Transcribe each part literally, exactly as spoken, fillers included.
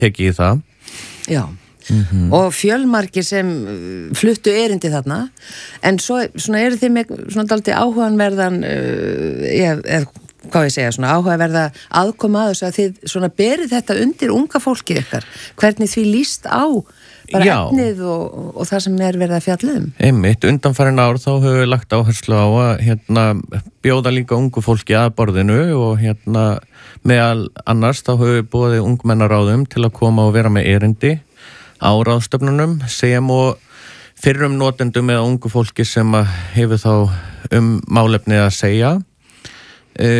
tekið í það. Já. Mm-hmm. Og fjölmargir sem fluttu erindi þarna en svo svona eru þið með svona dálítið áhugaverðan uh, ég, er, hvað ég segja, svona áhugaverða aðkoma að þess að þið svona berið þetta undir unga fólkið ykkar, hvernig því líst á bara Já. efnið og, og það sem er verið að fjalla um. Einmitt, undanfarin ár þá höfum við lagt áherslu á að hérna, bjóða líka ungu fólki að borðinu og hérna meðal annars þá höfum við boðið ungmennaráðum til að koma og vera með erindi á ráðstöfnunum sem og fyrrum notendum eða ungu fólki sem hefur þá um málefnið að segja e,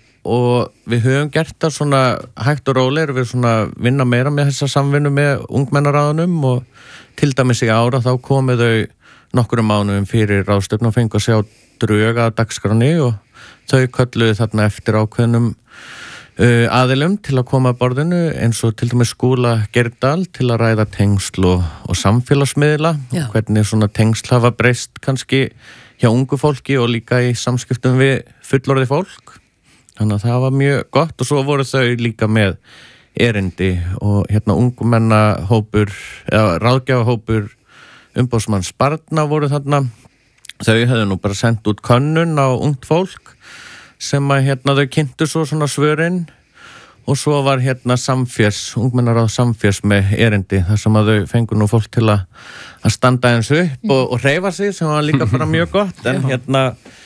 og við höfum gert það svona hægt og rólegir, við svona vinna meira með þessa samvinnu með ungmennaráðunum og til dæmis í ára þá komið þau nokkrum mánuðum fyrir ráðstöfn og fengu að sjá drög að dagskránni og þau kölluðu þarna eftir ákveðnum Uh, aðilum til að koma að borðinu eins og til dæmis Skúla Geirdal til að ræða tengsl og, og samfélagsmiðla Já. og hvernig svona tengsl hafa breyst kannski hjá ungu fólki og líka í samskiptum við fullorðið fólk þannig að það var mjög gott og svo voru þau líka með erindi og hérna ungmennahópur eða ráðgjafahópur umboðsmanns barna voru þarna þau hefðu nú bara sendt út könnun á ungt fólk sem að hérna þau kynntu svo svona svörin og svo var hérna samférs, ungmennaráð samférs með erindi þar sem að þau fengu nú fólk til að, að standa eins upp og, og hreyfa sig sem var líka bara mjög gott en hérna,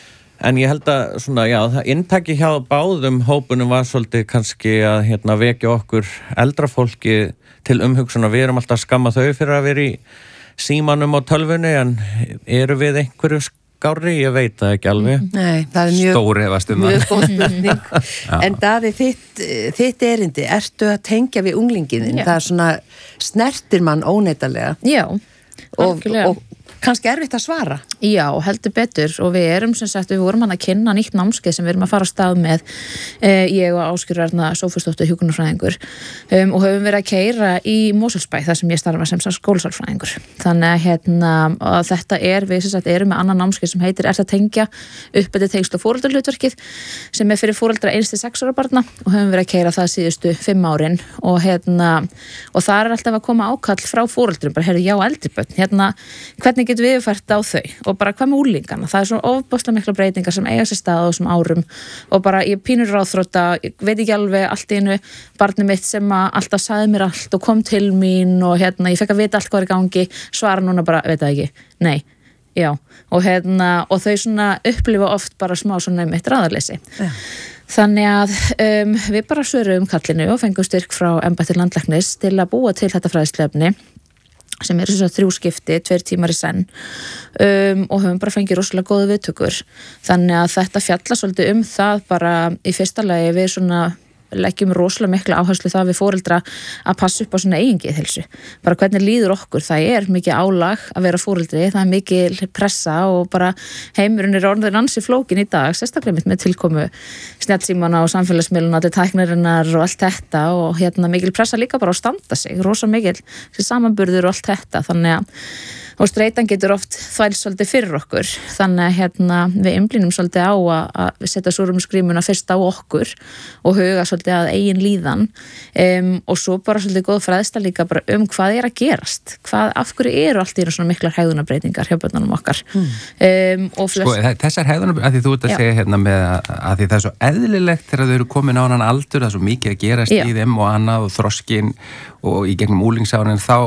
en ég held að svona, já, það inntaki hjá báðum hópunum var svolítið kannski að hérna vekja okkur eldra fólki til umhugsunar, við erum alltaf að skamma þau fyrir að vera í símanum og tölvunni en eru við einhverju skárri, ég veit það ekki alveg. Nei, það er mjög stóri hefast um mjög góð spurning. En Daði, þitt, þitt erindi, ertu að tengja við unglinginin? Það er svona snertir mann óneitanlega. Já, og, og kannski erfitt að svara. Já, heldur betur og við erum sem sagt, við vorum hann að kynna nýtt námskeið sem við erum að fara á stað með eh, ég og Ásgerður Erna Sófusdóttir hjúkrunarfræðingur um, og höfum verið að keyra í Mosfellsbæ þar sem ég starfa sem skólasálfræðingur þannig að hérna, að þetta er við sem sagt erum með annan námskeið sem heitir Er það tengja uppbyggði tengsl og foreldrahlutverkið sem er fyrir foreldra eins til sex ára barna og höfum verið að keyra það síðustu fimm árin og hérna og það er alltaf að koma ákall frá foreldrum bara heyrðu já eldri börn hérna hvernig getum við yfirfært á þau og bara hvað með úlingana, það er svona ofboðslega mikla breytingar sem eiga sér stað á þessum árum og bara ég pínur ráðþrótta, ég veit ekki alveg allt í einu barnið mitt sem að alltaf sagði mér allt og kom til mín og hérna ég fekk að vita allt hvað er í gangi, svara núna bara, veit það ekki, nei, já og hérna, og þau svona upplifa oft bara smá svona mitt ráðarleysi ja. Þannig að um, við bara svörum kallinu og fengum styrk frá embætti landlæknis til að búa til þetta fræðslefni sem er svona þrjú skipti, tveir tímar í senn um, og höfum bara fengið rosalega góða viðtökur þannig að þetta fjalla svolítið um það bara í fyrsta lagi við svona leggjum rosalega mikla áherslu það við foreldra að passa upp á svona eigin geðheilsu bara hvernig líður okkur, það er mikið álag að vera foreldri, það er mikið pressa og bara heimurinn er orðin ansi flókin í dag, sérstaklega mitt með tilkomu snjallsímana og samfélagsmiðluna til tæknarinnar og allt þetta og hérna mikil pressa líka bara á að standa sig rosalega mikil, þessi samanburður og allt þetta, þannig að og streitan getur oft þvæl svolítið fyrir okkur þannig að hérna, við einblínum svolítið á að, að setja súrumskrímuna fyrst á okkur og huga svolítið að eigin líðan um, og svo bara svolítið góð fræðsla líka bara um hvað er að gerast hvað, af hverju eru allt í svona miklar hegðunarbreytingar hjá börnunum okkar mm. um, og flest... Sko, þessar hegðunarbreytingar, að því þú ert að Já. segja hérna með að, að því það er svo eðlilegt þegar þau eru komin á annan aldur, það er svo mikið að gerast Já. Í þeim og annað og þroskin og í gegnum úlingsárin þá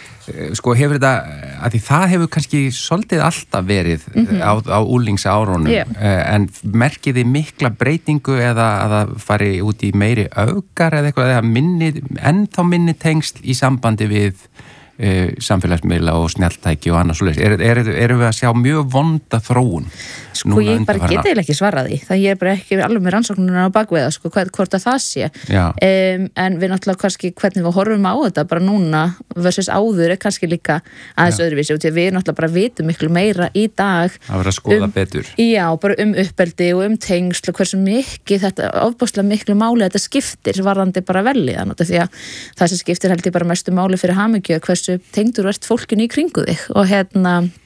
sko hefur þetta, að því það hefur kannski svolítið alltaf verið mm-hmm. á, á úlingsárunum yeah. en merkið þið mikla breytingu eða að það fari út í meiri öfgar eða eitthvað, eða minni, ennþá minni tengsl í sambandi við uh, samfélagsmiðla og snjalltæki og annað svoleiðis, erum er, er, er við að sjá mjög vonda þróun? Sko ég bara geti eða ekki svarað því, það ég er bara ekki alveg með rannsóknuna á bakveða, sko, hvað, hvort að það sé um, en við náttúrulega kannski hvernig við horfum á þetta bara núna versus áður er kannski líka aðeins já. Öðruvísi og því að við náttúrulega bara vitum miklu meira í dag að vera að skoða um, betur já, bara um uppeldi og um tengsl og hversu mikið þetta, ofbúslega miklu máli þetta skiptir varðandi bara velíðan því að það sem skiptir held ég bara mestu máli fyrir hamingju hversu tengdur ert fólkinu í kringu þig og hérna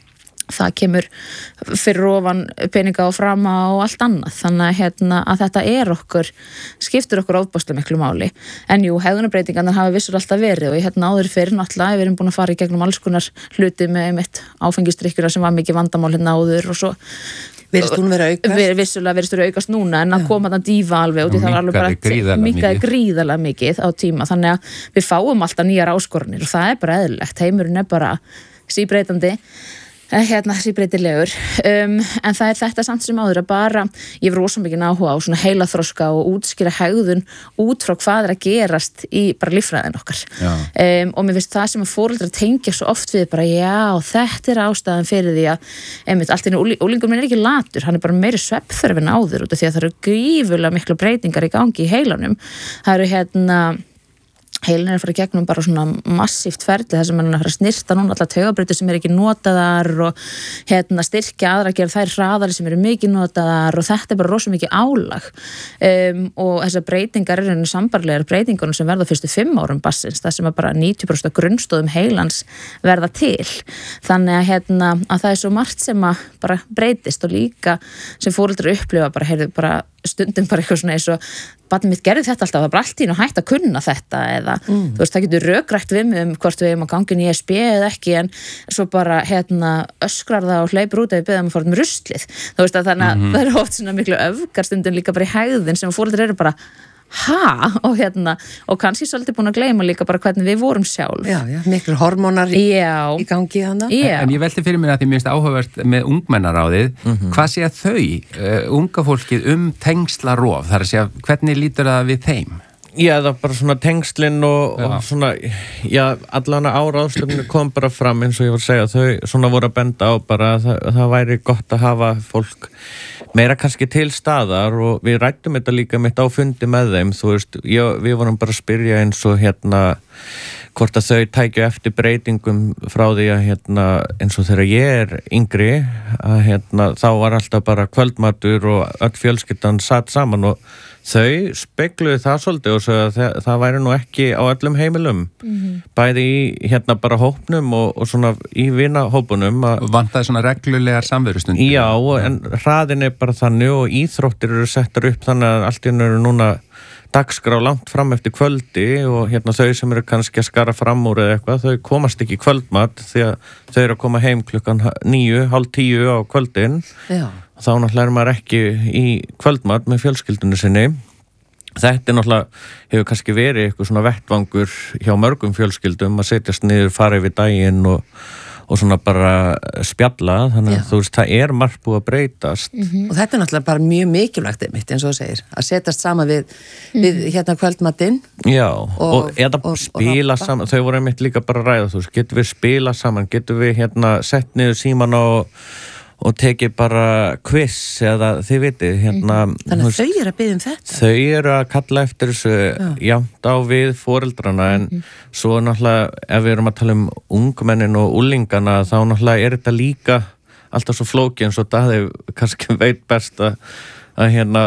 það kemur fyrir ofan peninga og frama og allt annað, þannig að, hérna, að þetta er okkur, skiptur okkur ofbáslega miklu máli, en jú, hegðunarbreytingarnar hafa vissur alltaf verið og ég hérna áður fyrir náttúrulega, við erum búin að fara í gegnum alls konar hluti með einmitt áfengistrikkuna sem var mikið vandamál hérna áður og svo Virðist hún vera aukast? Við, vissulega virðist vera aukast núna en að koma þarna dífa alveg og það var alveg bara minkaði gríðarlega mikið á tíma, þannig að við fáum alltaf nýjar áskoranir og það er bara eðlilegt, heimurinn er bara síbreytandi hérna síbreytilegur um, en það er þetta samt sem áður að bara ég hef rosa mikið áhuga á svona heilaþroska og útskýra hegðun út frá hvað er að gerast í bara líffræðin okkar um, og mér finnst það sem að foreldrar tengja svo oft við bara já, þetta er ástæðan fyrir því að einmitt, allt í einu úlingur minn er ekki latur, hann er bara meiri svefnþörf en áður út af því að það eru gífurlega miklu breytingar í gangi í heilanum, það eru hérna heilin er að fara gegnum bara svona massíft ferli þar sem hann er að fara að snirta núna allar taugabrautir sem er ekki notaðar og hérna styrkja aðra að gera þær hraðari sem eru mikið notaðar og þetta er bara rosa mikið álag um, og þessar breytingar eru sambarlegar breytingunum sem verða fyrstu fimm árum bassins, það sem er bara níutíu prósent af grunnstóðum heilans verða til þannig að, hérna, að það er svo margt sem að bara breytist og líka sem foreldrar upplifa bara, heyrðu, bara stundum bara eitthvað svona eins og barnið mitt gerði þetta alltaf, það var bara allt í og hægt að kunna þetta eða mm. þú veist, það getur rökrætt við mig um hvort við erum að ganga inn í E S B eða ekki en svo bara hérna öskrar það og hleypur út að við beðum að fara með ruslið þú veist að þannig að mm-hmm. það er oft svona miklu öfgar stundum líka bara í hegðin sem foreldrar eru bara ha, og hérna og kannski svolítið búin að gleyma líka bara hvernig við vorum sjálf já, já, miklu hormónar í, í gangi hana en, en ég velti fyrir mér að því mér finnst áhugavert með ungmennaráðið, mm-hmm. hvað sé að þau uh, unga fólkið um tengslarof, þar að segja, hvernig lítur það við þeim? Já, það var bara svona tengslinn og, og svona, já, allan á ráðstefninu kom bara fram eins og ég var að segja, þau svona voru að benda á bara að það, það væri gott að hafa fólk meira kannski til staðar og við rættum þetta líka mitt á fundi með þeim, þú veist, ég, við vorum bara að spyrja eins og hérna hvort að þau tækju eftir breytingum frá því að hérna eins og þegar ég er yngri að hérna þá var alltaf bara kvöldmatur og öll fjölskyldan satt saman og þau spegluðu það svolítið og það, það, það væri nú ekki á öllum heimilum mm-hmm. bæði í hérna bara hópnum og, og svona í vinahópunum vantaði svona reglulegar samverustundir já, en hraðin er bara þannig og íþróttir eru settar upp þannig að allt í enn eru núna dagskrá langt fram eftir kvöldi og hérna þau sem eru kannski að skara fram úr eða eitthvað, þau komast ekki í kvöldmat því að þau eru að koma heim klukkan níu, hálf tíu á kvöldin já. Þá náttúrulega er maður ekki í kvöldmat með fjölskyldunni sinni. Þetta er náttúrulega, hefur kannski verið eitthvað svona vettvangur hjá mörgum fjölskyldum að setjast niður, fara yfir daginn og, og svona bara spjalla, þannig að þú veist, það er margt búið að breytast. Mm-hmm. Og þetta er náttúrulega bara mjög mikilvægt einmitt, eins og þú segir, að setjast saman við, mm. við hérna kvöldmatinn. Já, og, og eða og, spila og saman, þau voru einmitt líka bara að ræða, þú veist, getur við spila saman, getur við hérna sett niður síman og og tekið bara quiz eða þið vitið hérna þannig að þau eru að biðja um þetta þau eru að kalla eftir þessu jafnt á við foreldrana en mm-hmm. svo náttúrulega ef við erum að tala um ungmennin og úlingana þá náttúrulega er þetta líka alltaf svo flókið eins og Daði kannski veit best að, að hérna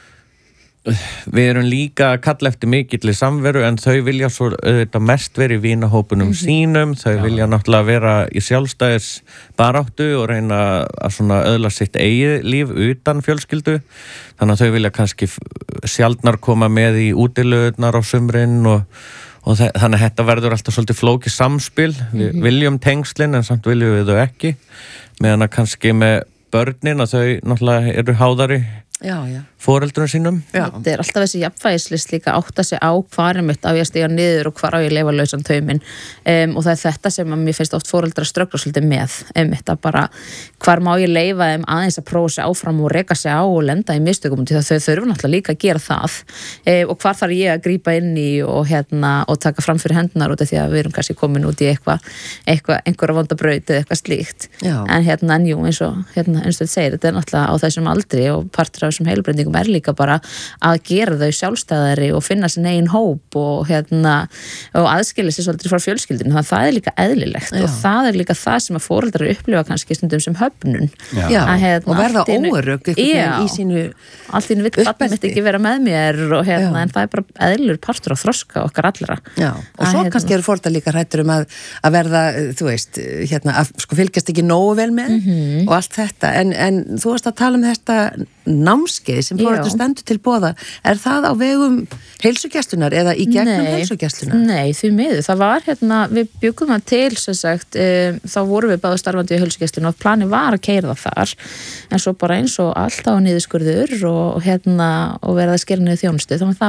við erum líka að kalla eftir mikilli samveru en þau vilja svo auðvitað mest vera í vinahópunum mm-hmm. sínum, þau Já. vilja náttúrulega vera í sjálfstæðis baráttu og reyna að svona öðla sitt eigið líf utan fjölskyldu þannig að þau vilja kannski sjaldnar koma með í útilöðnar á sumrin og, og þa- þannig að þetta verður alltaf svolítið flókið samspil mm-hmm. við viljum tengslin en samt viljum við þau ekki meðan að kannski með börnin að þau náttúrulega eru háðari Já, já. foreldrunum sínum. Já. Þetta er alltaf þessi jafnvægislist líka átta sig á hvar er mitt á ég að stiga niður og hvar á ég að leifa lausan tauminn um, og það er þetta sem að mér finnst oft foreldrar ströggla svolítið með um þetta bara hvar má ég leifa þeim aðeins að prófa sig áfram og reka sig á og lenda í mistökum því að þau þurfa náttúrulega líka að gera það um, og hvar þarf ég að grípa inn í og, hérna, og taka fram fyrir hendunar út af því að við erum kannski komin út í eitthvað eitthva, einhverja vondabraut eða eitthvað slíkt Já. en hérna en jú eins og hérna, eins og þetta segir þetta er náttúrulega á þessum aldri og partur partur af þessum heilbreytingum er líka bara að gera þau sjálfstæðari og finna sin eigin hóp og hérna og aðskilja sér svolítið frá fjölskyldinu, þannig að það er líka eðlilegt Já. Og það er líka það sem að foreldrar upplifa kannski stundum sem höfnun Já, að, hérna, og verða óörugg í sínu allt í nú vill barnið mitt ekki vera með mér og hérna, en það er bara eðlur partur á þroska okkar allra Já, og svo hérna, kannski eru foreldrar líka hrættur um að, að verða, þú veist, hérna að sko fylgjast ekki nógu vel með mm -hmm. og allt þetta, en, en þú varst að tala um þetta námskeið sem foreldrar stendur til boða, er það á vegum heilsugæslunar eða í gegnum heilsugæslunar? Nei, því miður, það var hérna, við byggum það til sem sagt, e, þá vorum við báðu starfandi í heilsugæslunum og plani var að keyra það þar, en svo bara eins og alltaf á niðurskurður og hérna, og verða að skera niður þjónustu, þannig að það